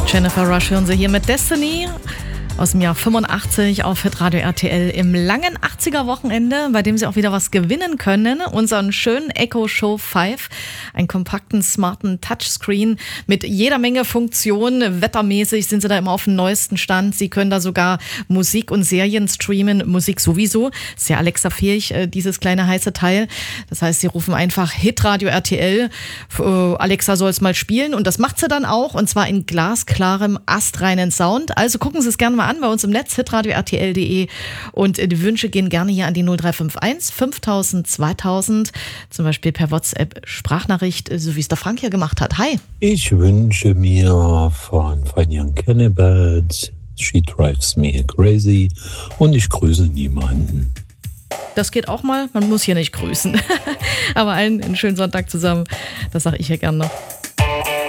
Jennifer Rush hören Sie hier mit Destiny aus dem Jahr 85 auf Hitradio RTL im langen 80er-Wochenende, bei dem Sie auch wieder was gewinnen können. Unseren schönen Echo Show 5, einen kompakten, smarten Touchscreen mit jeder Menge Funktionen. Wettermäßig sind Sie da immer auf dem neuesten Stand. Sie können da sogar Musik und Serien streamen. Musik sowieso. Ist ja Alexa-fähig, dieses kleine heiße Teil. Das heißt, Sie rufen einfach Hitradio RTL. Alexa soll es mal spielen und das macht sie dann auch. Und zwar in glasklarem, astreinen Sound. Also gucken Sie es gerne mal an bei uns im Netz, hitradio RTL.de, und die Wünsche gehen gerne hier an die 0351 5000 2000, zum Beispiel per WhatsApp Sprachnachricht, so wie es der Frank hier gemacht hat. Hi! Ich wünsche mir von Young Cannibals She Drives Me Crazy und ich grüße niemanden. Das geht auch mal, man muss hier nicht grüßen. Aber einen schönen Sonntag zusammen, das sage ich ja gerne noch.